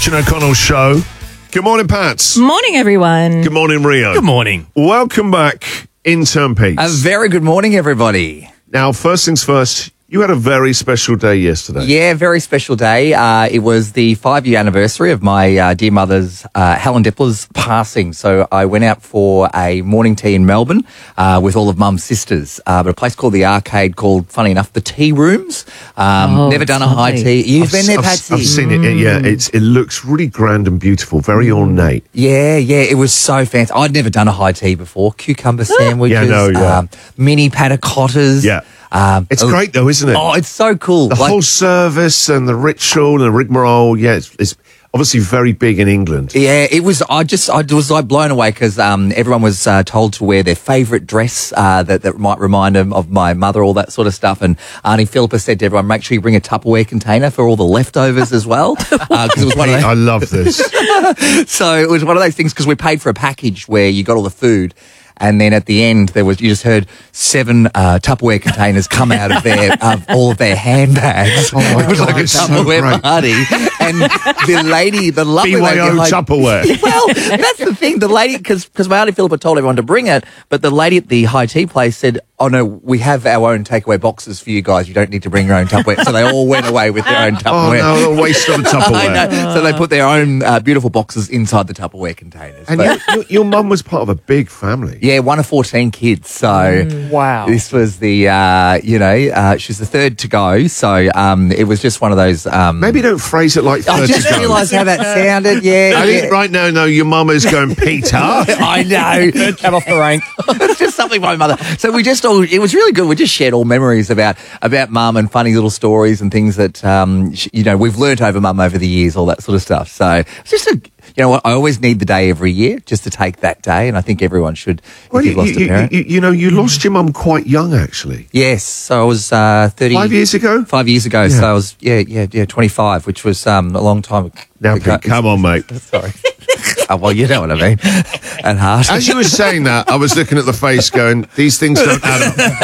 Christian O'Connell Show. Good morning, Pats. Morning, everyone. Good morning, Rio. Good morning. Welcome back, Intern Pete. A very good morning, everybody. Now, first things first, you had a very special day yesterday. Yeah, very special day. It was the 5-year anniversary of my dear mother's, Helen Dippler's passing. So I went out for a morning tea in Melbourne with all of Mum's sisters, at a place called the Arcade called, funny enough, the Tea Rooms. Never done a high tea. You've been there, Patsy? I've seen it. Yeah, it looks really grand and beautiful, very ornate. Yeah, it was so fancy. I'd never done a high tea before. Cucumber sandwiches, mini panna cottas. Yeah. It's great though, isn't it? Oh, it's so cool. The whole service and the ritual and the rigmarole. Yeah, it's obviously very big in England. Yeah, it was. I was like blown away because everyone was told to wear their favourite dress that might remind them of my mother, all that sort of stuff. And Auntie Philippa said to everyone, make sure you bring a Tupperware container for all the leftovers as well. Because it was one of those. I love this. So it was one of those things because we paid for a package where you got all the food. And then at the end, you just heard 7 Tupperware containers come out of all of their handbags. Oh my it was God, like a Tupperware party. And the lovely lady. BYO Tupperware. Well, that's the thing. The lady, because my Auntie Philippa told everyone to bring it, but the lady at the high tea place said, oh no, we have our own takeaway boxes for you guys. You don't need to bring your own Tupperware. So they all went away with their own Tupperware. Oh no, a waste of the Tupperware. I know. So they put their own beautiful boxes inside the Tupperware containers. And your mum was part of a big family. Yeah, one of 14 kids. So wow, this was the, she's the third to go. So it was just one of those. Maybe don't phrase it like third I just to go. realised how that sounded. Yeah, I think right now, no, your mum is going, Peter. I know. Come off the rank. It's just something my mother. So we just all, it was really good. We just shared all memories about mum and funny little stories and things that, we've learnt over mum over the years, all that sort of stuff. So it's just you know what? I always need the day every year just to take that day, and I think everyone should. Well, if you've lost a parent. You lost your mum quite young, actually. Yes, so I was 30. 5 years ago? 5 years ago, so I was 25, which was a long time ago. Now, Pete, come on, mate. Sorry. Well, you know what I mean. And harsh. As you were saying that, I was looking at the face going, these things don't add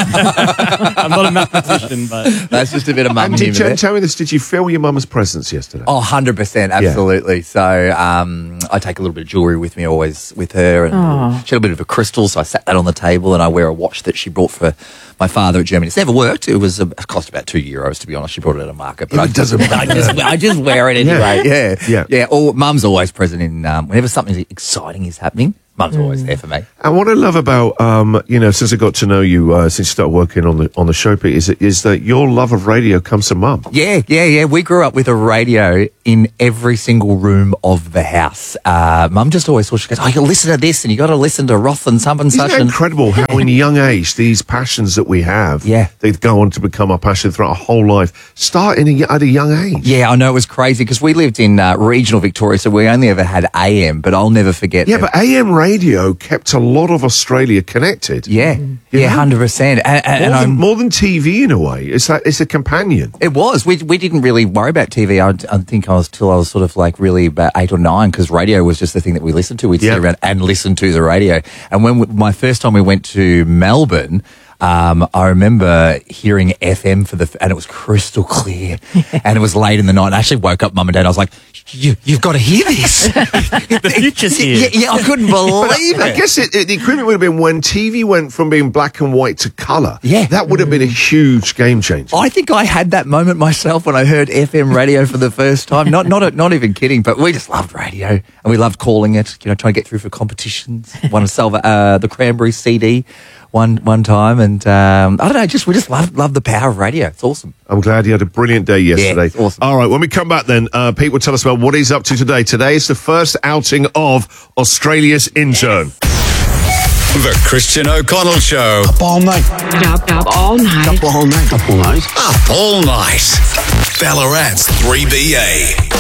up. I'm not a mathematician, but That's just a bit of mum humour there. Tell me this, did you feel your mum's presence yesterday? Oh, 100%, absolutely. Yeah. So I take a little bit of jewellery with me always with her. And she had a bit of a crystal, so I sat that on the table, and I wear a watch that she brought for my father at Germany. It's never worked. It cost about €2, to be honest. She brought it at a market. But it doesn't matter. I just wear it anyway. Yeah. Mum's always present in whenever something exciting is happening. Mum's always there for me. And what I love about, since I got to know you, since you started working on the show, Pete, is that your love of radio comes from Mum. Yeah. We grew up with a radio in every single room of the house. Mum just always thought, she goes, oh, you listen to this and you got to listen to Roth and some and Isn't such. That incredible how in a young age, these passions that we have, they go on to become our passion throughout our whole life, starting at a young age. Yeah, I know, it was crazy because we lived in regional Victoria, so we only ever had AM, but I'll never forget. Yeah, but AM radio kept a lot of Australia connected. Yeah, 100%. And more than TV in a way. It's a companion. It was. We didn't really worry about TV. I think I was sort of like really about 8 or 9 because radio was just the thing that we listened to. We'd sit around and listen to the radio. And when my first time we went to Melbourne, I remember hearing FM and it was crystal clear, and it was late in the night. And I actually woke up Mum and Dad. I was like, "You've got to hear this. The future's here." Yeah, I couldn't believe it. I guess the equivalent would have been when TV went from being black and white to colour. Yeah, that would have been a huge game changer. I think I had that moment myself when I heard FM radio for the first time. Not even kidding, but we just loved radio and we loved calling it. Trying to get through for competitions. Won the Cranberry CD. One time, and I don't know, we just love the power of radio. It's awesome. I'm glad you had a brilliant day yesterday. Yeah, it's awesome. All right, when we come back then, Pete will tell us about what he's up to today. Today is the first outing of Australia's intern. The Christian O'Connell Show. Up all night. Up all night. Up all night. Up all night. Up all night. Ballarat's 3BA.